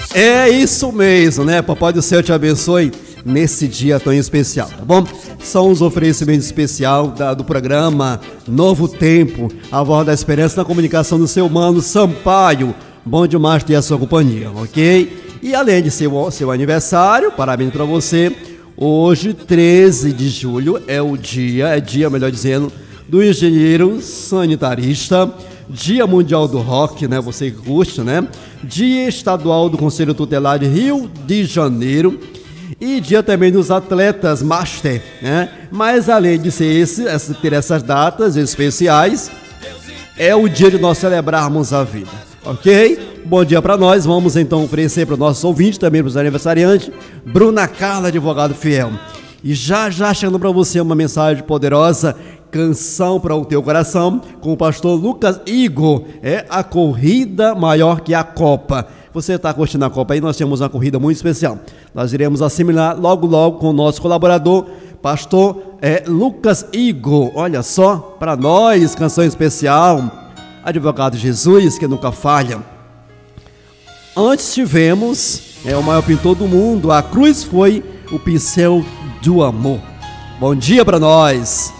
É isso mesmo, né? Papai do Céu te abençoe nesse dia tão especial, tá bom? São os oferecimentos especiais do programa Novo Tempo, a voz da esperança na comunicação do seu mano Sampaio. Bom demais ter a sua companhia, ok? E além de ser o seu aniversário, parabéns para você. Hoje, 13 de julho, é dia, melhor dizendo, do engenheiro sanitarista. Dia Mundial do Rock, né? Você que curte, né? Dia Estadual do Conselho Tutelar de Rio de Janeiro. E dia também dos atletas Master, né? Mas além de ter essas datas especiais, é o dia de nós celebrarmos a vida, ok? Bom dia para nós. Vamos então oferecer para os nossos ouvintes, também para os aniversariantes, Bruna Carla, advogado fiel. E já chegando para você uma mensagem poderosa, canção para o teu coração, com o pastor Lucas Igor. É a corrida maior que a Copa. Você está curtindo a Copa aí? Nós temos uma corrida muito especial. Nós iremos assimilar logo com o nosso colaborador, pastor Lucas Igor. Olha só, para nós, canção especial, advogado Jesus, que nunca falha. Antes tivemos o maior pintor do mundo, a cruz foi o pincel do amor. Bom dia para nós.